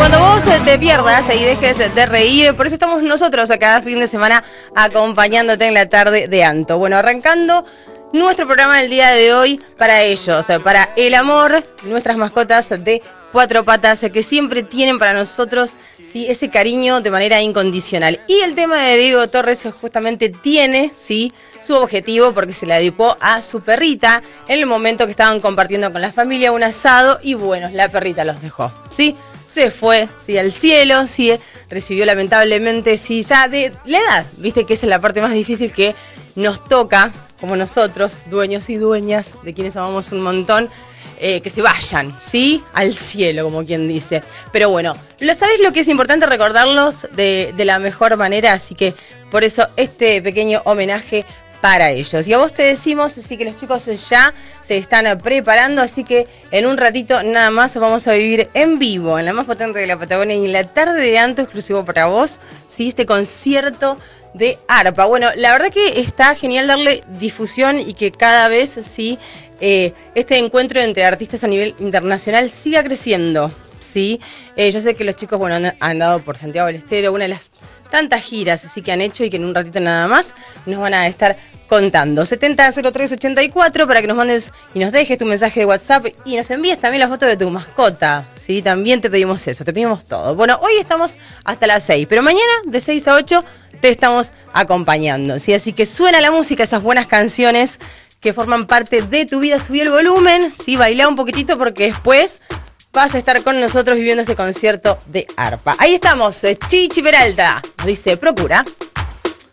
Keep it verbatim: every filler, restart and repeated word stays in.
cuando vos te pierdas y dejes de reír, por eso estamos nosotros a cada fin de semana acompañándote en la tarde de Anto. Bueno, arrancando nuestro programa del día de hoy para ellos, para el amor, nuestras mascotas de cuatro patas que siempre tienen para nosotros, ¿sí?, ese cariño de manera incondicional. Y el tema de Diego Torres justamente tiene, ¿sí?, su objetivo porque se la dedicó a su perrita en el momento que estaban compartiendo con la familia un asado y bueno, la perrita los dejó, ¿sí? Se fue, sí, al cielo, sí, recibió lamentablemente, sí, ya de la edad, viste que esa es la parte más difícil que nos toca, como nosotros, dueños y dueñas, de quienes amamos un montón, eh, que se vayan, ¿sí? Al cielo, como quien dice. Pero bueno, ¿lo sabéis lo que es importante recordarlos de, de la mejor manera? Así que por eso este pequeño homenaje para ellos. Y a vos te decimos, así que los chicos ya se están preparando, así que en un ratito nada más vamos a vivir en vivo, en la más potente de la Patagonia y en la tarde de Anto, exclusivo para vos, ¿sí?, este concierto de arpa. Bueno, la verdad que está genial darle difusión y que cada vez, sí, eh, este encuentro entre artistas a nivel internacional siga creciendo, ¿sí? Eh, yo sé que los chicos, bueno, han andado por Santiago del Estero, una de las tantas giras así que han hecho y que en un ratito nada más nos van a estar contando. setenta cero tres ochenta y cuatro para que nos mandes y nos dejes tu mensaje de WhatsApp y nos envíes también la foto de tu mascota, ¿sí? También te pedimos eso, te pedimos todo. Bueno, hoy estamos hasta las seis, pero mañana de seis a ocho te estamos acompañando, ¿sí? Así que suena la música, esas buenas canciones que forman parte de tu vida. Subí el volumen, ¿sí? Bailá un poquitito porque después vas a estar con nosotros viviendo este concierto de arpa. Ahí estamos, Chichi Peralta, nos dice, procura.